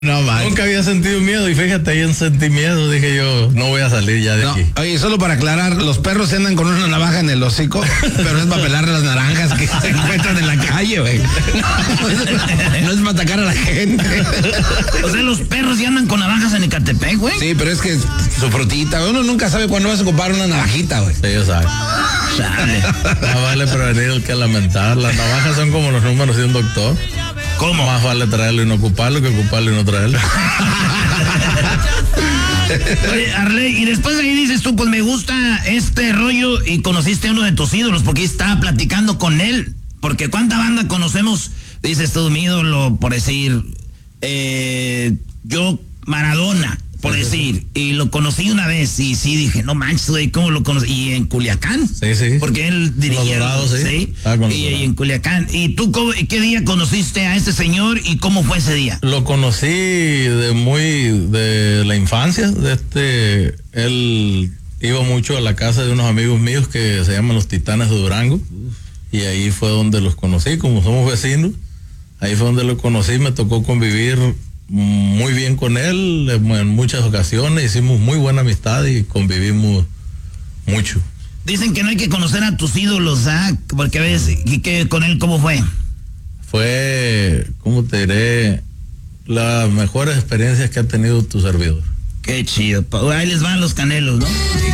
No, man. Nunca había sentido miedo y fíjate, ahí sentí miedo, dije yo, no voy a salir ya de aquí. Oye, solo para aclarar, los perros se andan con una navaja en el hocico, pero es para pelar las naranjas que se encuentran en la calle, güey. No es para atacar a la gente. O sea, los perros ya andan con navajas en Ecatepec, güey. Sí, pero es que su frutita, uno nunca sabe cuándo vas a ocupar una navajita, güey. Sí, yo sabes. Chale. Más vale prevenir el que lamentar. Las navajas son como los números de un doctor. ¿Cómo? Más vale traerlo y no ocuparlo que ocuparlo y no traerlo. Oye, Arley, y después de ahí dices tú, pues me gusta este rollo y conociste a uno de tus ídolos porque estaba platicando con él. Porque cuánta banda conocemos, dices tú, mi ídolo, por decir, yo, Maradona, por decir, y lo conocí una vez y sí dije, no manches, güey, ¿cómo lo conocí? Y en Culiacán. Sí, sí. Porque él dirigía. Los Dorados, sí. Y en Culiacán. ¿Y tú qué día conociste a este señor y cómo fue ese día? Lo conocí de la infancia, él iba mucho a la casa de unos amigos míos que se llaman los Titanes de Durango, y ahí fue donde los conocí, como somos vecinos, ahí fue donde lo conocí, me tocó convivir muy bien con él en muchas ocasiones, hicimos muy buena amistad y convivimos mucho. Dicen que no hay que conocer a tus ídolos, ¿ah? Porque ves, ¿y qué con él cómo fue? Fue, ¿cómo te diré? Las mejores experiencias que ha tenido tu servidor. Qué chido. Ahí les van los Canelos, ¿no?